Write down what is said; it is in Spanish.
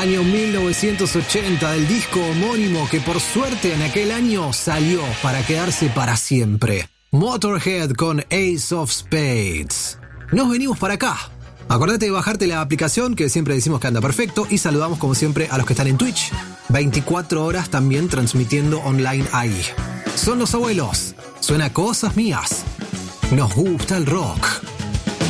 Año 1980, del disco homónimo que por suerte en aquel año salió para quedarse para siempre. Motorhead con Ace of Spades. Nos venimos para acá. Acordate de bajarte la aplicación, que siempre decimos que anda perfecto, y saludamos como siempre a los que están en Twitch. 24 horas también transmitiendo online ahí. Son los abuelos. Suena Cosas Mías. Nos gusta el rock.